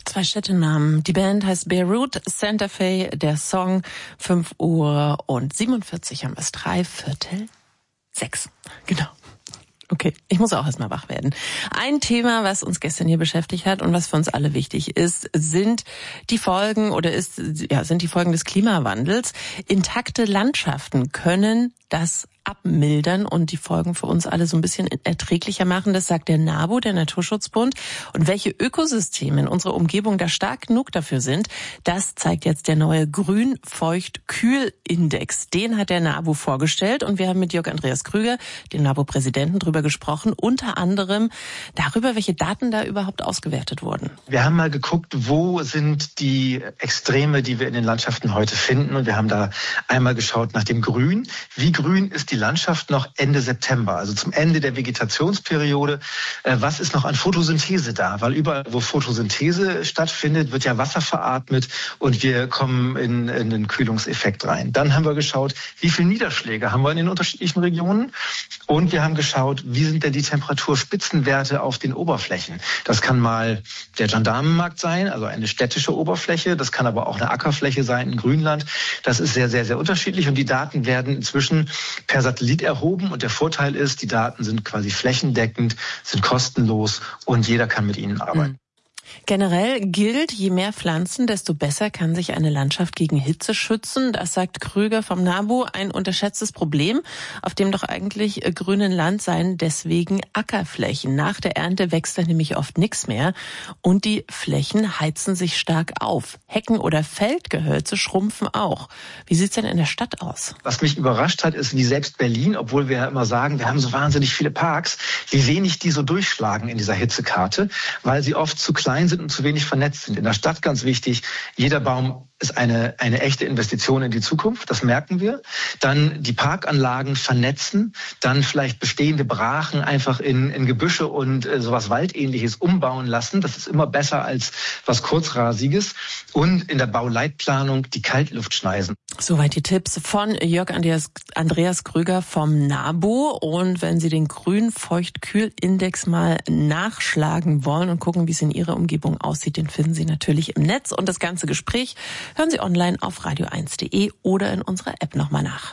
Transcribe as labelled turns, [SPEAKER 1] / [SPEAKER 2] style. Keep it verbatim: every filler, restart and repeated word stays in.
[SPEAKER 1] Zwei Städtenamen. Die Band heißt Beirut, Santa Fe, der Song fünf Uhr und siebenundvierzig haben wir es, drei Viertel sechs. Genau. Okay, ich muss auch erstmal wach werden. Ein Thema, was uns gestern hier beschäftigt hat und was für uns alle wichtig ist, sind die Folgen oder ist ja sind die Folgen des Klimawandels. Intakte Landschaften können das abmildern und die Folgen für uns alle so ein bisschen erträglicher machen. Das sagt der NABU, der Naturschutzbund. Und welche Ökosysteme in unserer Umgebung da stark genug dafür sind, das zeigt jetzt der neue Grün-Feucht-Kühl-Index. Den hat der NABU vorgestellt und wir haben mit Jörg Andreas Krüger, dem NABU-Präsidenten, drüber gesprochen, unter anderem darüber, welche Daten da überhaupt ausgewertet wurden.
[SPEAKER 2] Wir haben mal geguckt, wo sind die Extreme, die wir in den Landschaften heute finden, und wir haben da einmal geschaut nach dem Grün. Wie grün ist die Landschaft noch Ende September, also zum Ende der Vegetationsperiode? Was ist noch an Photosynthese da? Weil überall, wo Photosynthese stattfindet, wird ja Wasser veratmet und wir kommen in, in den Kühlungseffekt rein. Dann haben wir geschaut, wie viele Niederschläge haben wir in den unterschiedlichen Regionen, und wir haben geschaut, wie sind denn die Temperaturspitzenwerte auf den Oberflächen. Das kann mal der Gendarmenmarkt sein, also eine städtische Oberfläche. Das kann aber auch eine Ackerfläche sein in Grünland. Das ist sehr, sehr, sehr unterschiedlich, und die Daten werden inzwischen per Satellit erhoben, und der Vorteil ist, die Daten sind quasi flächendeckend, sind kostenlos und jeder kann mit ihnen arbeiten.
[SPEAKER 1] Generell gilt, je mehr Pflanzen, desto besser kann sich eine Landschaft gegen Hitze schützen. Das sagt Krüger vom NABU, ein unterschätztes Problem. Auf dem doch eigentlich grünen Land seien deswegen Ackerflächen. Nach der Ernte wächst da nämlich oft nichts mehr und die Flächen heizen sich stark auf. Hecken oder Feldgehölze schrumpfen auch. Wie sieht's denn in der Stadt aus?
[SPEAKER 2] Was mich überrascht hat, ist, wie selbst Berlin, obwohl wir ja immer sagen, wir haben so wahnsinnig viele Parks, wie wenig die so durchschlagen in dieser Hitzekarte, weil sie oft zu klein sind und zu wenig vernetzt sind. In der Stadt ganz wichtig, jeder Baum ist eine, eine echte Investition in die Zukunft, das merken wir. Dann die Parkanlagen vernetzen, dann vielleicht bestehende Brachen einfach in, in Gebüsche und äh, sowas Waldähnliches umbauen lassen. Das ist immer besser als was Kurzrasiges. Und in der Bauleitplanung die Kaltluftschneisen.
[SPEAKER 1] Soweit die Tipps von Jörg Andreas, Andreas Krüger vom NABU. Und wenn Sie den Grün-Feucht-Kühl-Index mal nachschlagen wollen und gucken, wie es in Ihrer Umgebung aussieht, den finden Sie natürlich im Netz. Und das ganze Gespräch hören Sie online auf radio eins punkt de oder in unserer App nochmal nach.